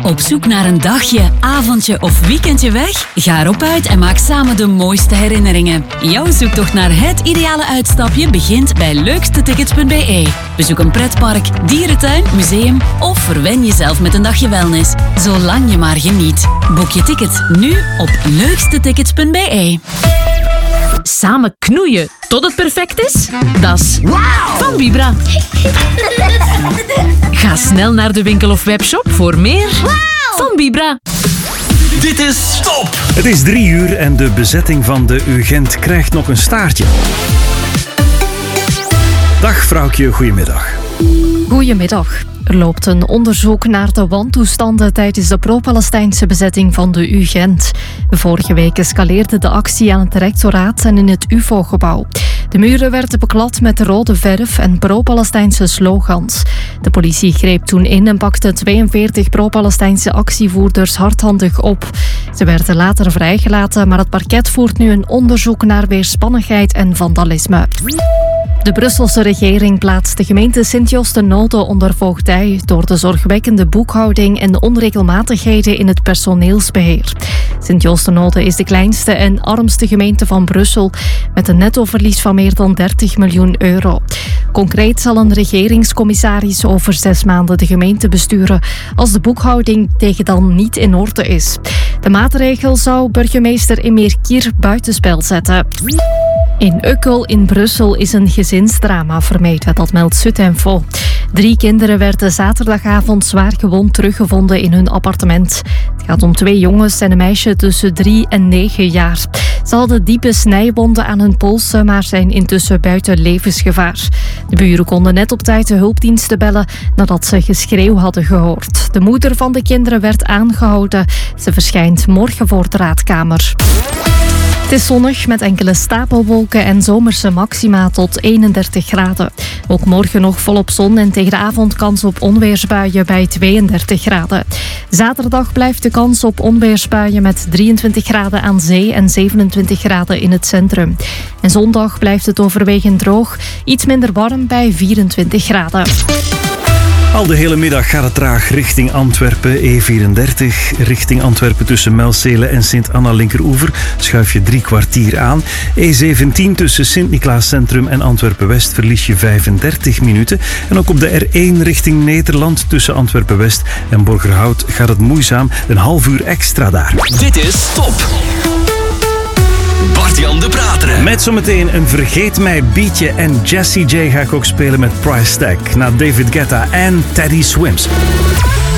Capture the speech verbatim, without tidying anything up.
Op zoek naar een dagje, avondje of weekendje weg? Ga erop uit en maak samen de mooiste herinneringen. Jouw zoektocht naar het ideale uitstapje begint bij leukstetickets punt b e. Bezoek een pretpark, dierentuin, museum of verwen jezelf met een dagje wellness. Zolang je maar geniet. Boek je ticket nu op leukstetickets punt b e. Samen knoeien tot het perfect is? Dat is wow. Van Vibra. Ga snel naar de winkel of webshop voor meer wow. Van Vibra. Dit is Stop! Het is drie uur en de bezetting van de UGent krijgt nog een staartje. Dag vrouwtje, goedemiddag. Goedemiddag. Er loopt een onderzoek naar de wantoestanden tijdens de pro-Palestijnse bezetting van de UGent. Vorige week escaleerde de actie aan het rectoraat en in het U F O-gebouw. De muren werden beklad met rode verf en pro-Palestijnse slogans. De politie greep toen in en pakte tweeënveertig pro-Palestijnse actievoerders hardhandig op. Ze werden later vrijgelaten, maar het parket voert nu een onderzoek naar weerspannigheid en vandalisme. De Brusselse regering plaatst de gemeente Sint-Joost-de-Noode onder voogdij door de zorgwekkende boekhouding en de onregelmatigheden in het personeelsbeheer. Sint-Joost-de-Noode is de kleinste en armste gemeente van Brussel met een nettoverlies van meer dan dertig miljoen euro. Concreet zal een regeringscommissaris over zes maanden de gemeente besturen als de boekhouding tegen dan niet in orde is. De maatregel zou burgemeester Emir Kier buitenspel zetten. In Ukkel in Brussel is een gezinsdrama vermeden, dat meldt Zutinfo. Drie kinderen werden zaterdagavond zwaar gewond teruggevonden in hun appartement. Het gaat om twee jongens en een meisje tussen drie en negen jaar. Ze hadden diepe snijwonden aan hun polsen, maar zijn intussen buiten levensgevaar. De buren konden net op tijd de hulpdiensten bellen nadat ze geschreeuw hadden gehoord. De moeder van de kinderen werd aangehouden. Ze verschijnt morgen voor de raadkamer. Het is zonnig met enkele stapelwolken en zomerse maxima tot eenendertig graden. Ook morgen nog volop zon en tegen de avond kans op onweersbuien bij tweeëndertig graden. Zaterdag blijft de kans op onweersbuien met drieëntwintig graden aan zee en zevenentwintig graden in het centrum. En zondag blijft het overwegend droog, iets minder warm bij vierentwintig graden. Al de hele middag gaat het traag richting Antwerpen. E vierendertig richting Antwerpen tussen Melcelen en Sint-Anna Linkeroever schuif je drie kwartier aan. E zeventien tussen Sint-Niklaas Centrum en Antwerpen-West verlies je vijfendertig minuten. En ook op de R één richting Nederland tussen Antwerpen-West en Borgerhout gaat het moeizaam. Een half uur extra daar. Dit is Stop! Bart-Jan de Prateren. Met zometeen een Vergeet Mij beatje en Jessie J ga ik ook spelen met Price Tag. Na David Guetta en Teddy Swims.